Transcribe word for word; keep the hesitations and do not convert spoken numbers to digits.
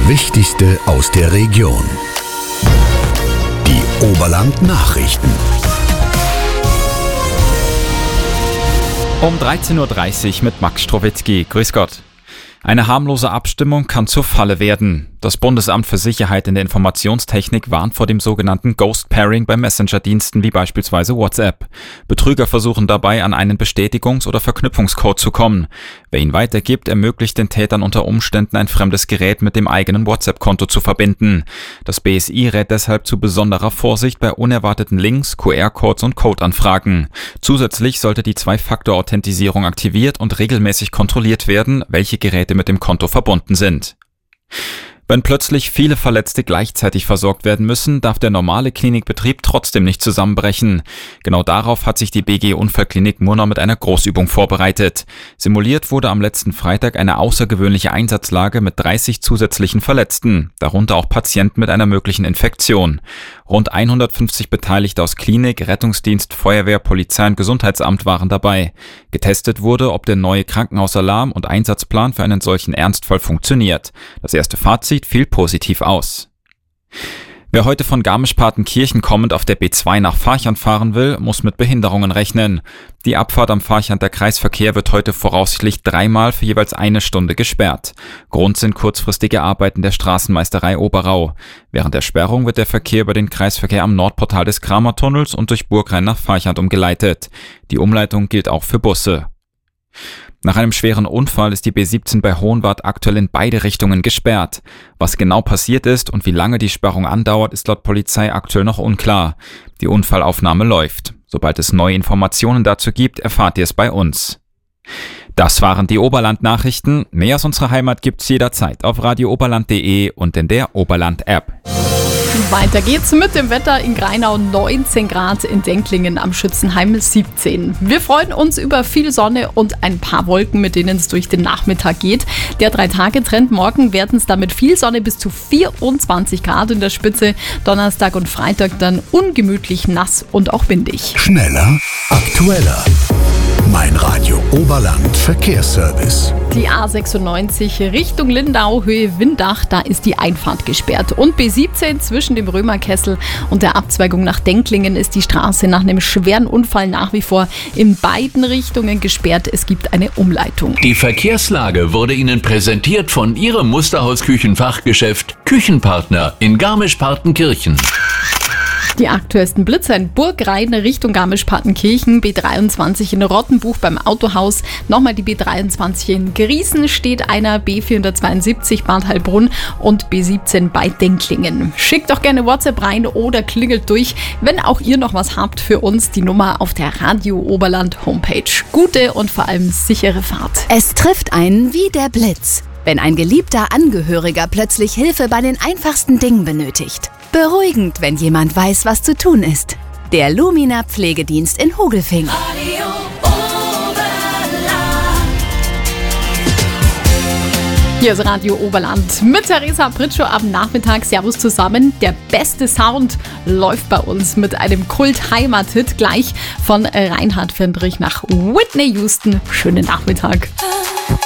Wichtigste aus der Region. Die Oberland-Nachrichten. Um dreizehn Uhr dreißig mit Max Strowitzki. Grüß Gott. Eine harmlose Abstimmung kann zur Falle werden. Das Bundesamt für Sicherheit in der Informationstechnik warnt vor dem sogenannten Ghost Pairing bei Messenger-Diensten wie beispielsweise WhatsApp. Betrüger versuchen dabei, an einen Bestätigungs- oder Verknüpfungscode zu kommen. Wer ihn weitergibt, ermöglicht den Tätern unter Umständen ein fremdes Gerät mit dem eigenen WhatsApp-Konto zu verbinden. Das B S I rät deshalb zu besonderer Vorsicht bei unerwarteten Links, Q R-Codes und Codeanfragen. Zusätzlich sollte die Zwei-Faktor-Authentisierung aktiviert und regelmäßig kontrolliert werden, welche Geräte mit dem Konto verbunden sind. Wenn plötzlich viele Verletzte gleichzeitig versorgt werden müssen, darf der normale Klinikbetrieb trotzdem nicht zusammenbrechen. Genau darauf hat sich die B G Unfallklinik Murnau mit einer Großübung vorbereitet. Simuliert wurde am letzten Freitag eine außergewöhnliche Einsatzlage mit dreißig zusätzlichen Verletzten, darunter auch Patienten mit einer möglichen Infektion. Rund hundertfünfzig Beteiligte aus Klinik, Rettungsdienst, Feuerwehr, Polizei und Gesundheitsamt waren dabei. Getestet wurde, ob der neue Krankenhausalarm und Einsatzplan für einen solchen Ernstfall funktioniert. Das erste Fazit fiel positiv aus. Wer heute von Garmisch-Partenkirchen kommend auf der B zwei nach Farchant fahren will, muss mit Behinderungen rechnen. Die Abfahrt am Farchanter Kreisverkehr wird heute voraussichtlich dreimal für jeweils eine Stunde gesperrt. Grund sind kurzfristige Arbeiten der Straßenmeisterei Oberau. Während der Sperrung wird der Verkehr über den Kreisverkehr am Nordportal des Kramertunnels und durch Burgrein nach Farchant umgeleitet. Die Umleitung gilt auch für Busse. Nach einem schweren Unfall ist die B siebzehn bei Hohenwart aktuell in beide Richtungen gesperrt. Was genau passiert ist und wie lange die Sperrung andauert, ist laut Polizei aktuell noch unklar. Die Unfallaufnahme läuft. Sobald es neue Informationen dazu gibt, erfahrt ihr es bei uns. Das waren die Oberland-Nachrichten. Mehr aus unserer Heimat gibt's jederzeit auf radio oberland punkt de und in der Oberland-App. Weiter geht's mit dem Wetter in Grainau, neunzehn Grad, in Denklingen am Schützenheim siebzehn. Wir freuen uns über viel Sonne und ein paar Wolken, mit denen es durch den Nachmittag geht. Der Drei-Tage-Trend, morgen werden es damit viel Sonne bis zu vierundzwanzig Grad in der Spitze. Donnerstag und Freitag dann ungemütlich nass und auch windig. Schneller, aktueller. Mein Radio Oberland Verkehrsservice. Die A sechsundneunzig Richtung Lindau, Höhe Windach, da ist die Einfahrt gesperrt. Und B siebzehn zwischen dem Römerkessel und der Abzweigung nach Denklingen ist die Straße nach einem schweren Unfall nach wie vor in beiden Richtungen gesperrt. Es gibt eine Umleitung. Die Verkehrslage wurde Ihnen präsentiert von Ihrem Musterhaus-Küchenfachgeschäft Küchenpartner in Garmisch-Partenkirchen. Die aktuellsten Blitzer in Burgrein Richtung Garmisch-Partenkirchen, B dreiundzwanzig in Rottenbuch beim Autohaus, nochmal die B dreiundzwanzig in Griesen steht einer, B vierhundertzweiundsiebzig Bad Heilbrunn und B siebzehn bei Denklingen. Schickt doch gerne WhatsApp rein oder klingelt durch, wenn auch ihr noch was habt für uns, die Nummer auf der Radio Oberland Homepage. Gute und vor allem sichere Fahrt. Es trifft einen wie der Blitz, wenn ein geliebter Angehöriger plötzlich Hilfe bei den einfachsten Dingen benötigt. Beruhigend, wenn jemand weiß, was zu tun ist. Der Lumina Pflegedienst in Hogelfing. Radio Oberland. Hier ist Radio Oberland mit Theresa Pritschow am Nachmittag. Servus zusammen. Der beste Sound läuft bei uns mit einem Kult-Heimat-Hit gleich von Reinhard Fendrich nach Whitney Houston. Schönen Nachmittag.